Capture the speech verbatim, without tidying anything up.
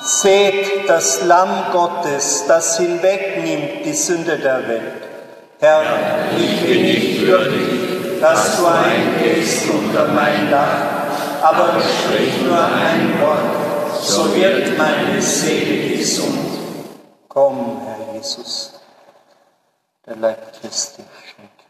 Seht das Lamm Gottes, das hinwegnimmt die Sünde der Welt. Herr, ich bin nicht würdig, dass du eingehst unter mein Dach, aber sprich nur ein Wort, so wird meine Seele gesund. Komm, Herr Jesus, der Leib Christi schenkt.